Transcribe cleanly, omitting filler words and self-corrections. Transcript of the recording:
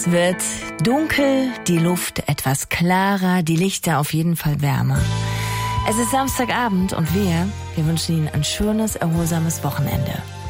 Es wird dunkel, die Luft etwas klarer, die Lichter auf jeden Fall wärmer. Es ist Samstagabend und wir wünschen Ihnen ein schönes, erholsames Wochenende.